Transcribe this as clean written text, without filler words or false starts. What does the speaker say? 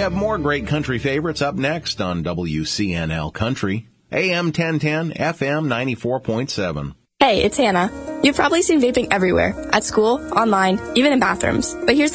have more great country favorites up next on WCNL Country, AM 1010, FM 94.7. Hey, it's Hannah. You've probably seen vaping everywhere, at school, online, even in bathrooms. But here's